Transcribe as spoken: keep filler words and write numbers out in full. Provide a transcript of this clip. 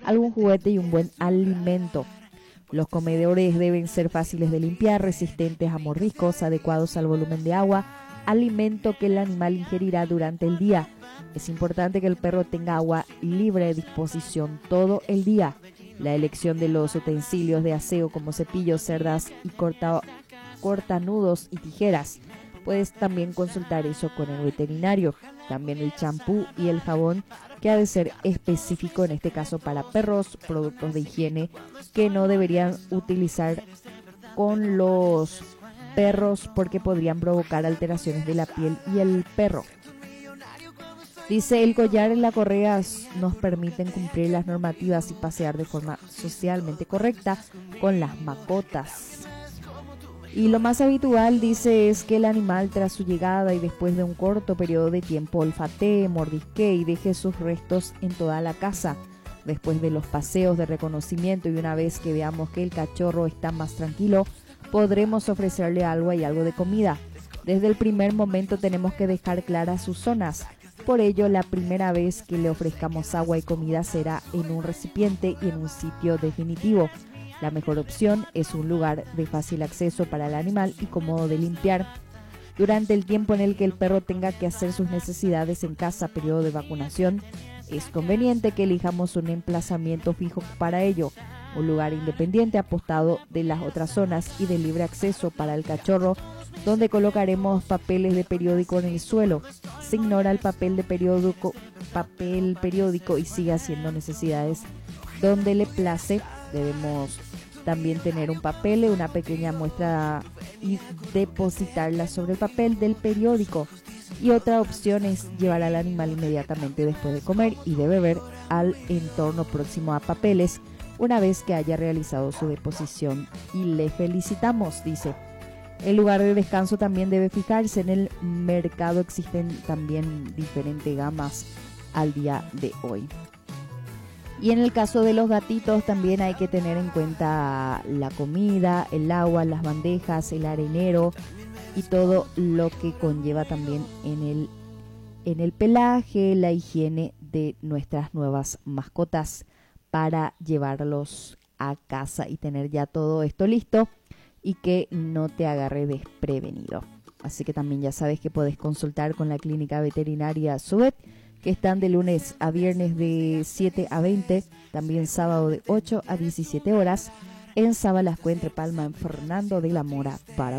algún juguete y un buen alimento. Los comedores deben ser fáciles de limpiar, resistentes a mordiscos, adecuados al volumen de agua, alimento que el animal ingerirá durante el día. Es importante que el perro tenga agua libre de disposición todo el día. La elección de los utensilios de aseo como cepillos, cerdas y corta, cortanudos y tijeras. Puedes también consultar eso con el veterinario. También el champú y el jabón, que ha de ser específico en este caso para perros, productos de higiene que no deberían utilizar con los perros porque podrían provocar alteraciones de la piel y el perro. Dice, el collar y la correa nos permiten cumplir las normativas y pasear de forma socialmente correcta con las mascotas. Y lo más habitual, dice, es que el animal tras su llegada y después de un corto periodo de tiempo olfatee, mordisquee y deje sus restos en toda la casa. Después de los paseos de reconocimiento y una vez que veamos que el cachorro está más tranquilo, podremos ofrecerle algo y algo de comida. Desde el primer momento tenemos que dejar claras sus zonas. Por ello, la primera vez que le ofrezcamos agua y comida será en un recipiente y en un sitio definitivo. La mejor opción es un lugar de fácil acceso para el animal y cómodo de limpiar. Durante el tiempo en el que el perro tenga que hacer sus necesidades en casa, periodo de vacunación, es conveniente que elijamos un emplazamiento fijo para ello, un lugar independiente apostado de las otras zonas y de libre acceso para el cachorro, donde colocaremos papeles de periódico en el suelo. Se ignora el papel de periódico, papel periódico y sigue haciendo necesidades donde le place. Debemos también tener un papel, una pequeña muestra y depositarla sobre el papel del periódico. Y otra opción es llevar al animal inmediatamente después de comer y de beber al entorno próximo a papeles una vez que haya realizado su deposición. Y le felicitamos, dice. El lugar de descanso también debe fijarse. En el mercado existen también diferentes gamas al día de hoy. Y en el caso de los gatitos también hay que tener en cuenta la comida, el agua, las bandejas, el arenero y todo lo que conlleva también en el, en el pelaje, la higiene de nuestras nuevas mascotas para llevarlos a casa y tener ya todo esto listo y que no te agarre desprevenido. Así que también ya sabes que podés consultar con la clínica veterinaria Subet, que están de lunes a viernes de siete a veinte, también sábado de ocho a diecisiete horas, en Sabalascue, entre Palma, en Fernando de la Mora, para